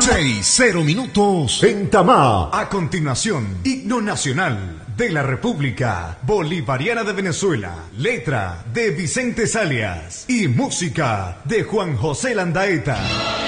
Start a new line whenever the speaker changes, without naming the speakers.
6:00 en Tamá. A continuación, himno nacional de la República Bolivariana de Venezuela. Letra de Vicente Salias y música de Juan José Landaeta.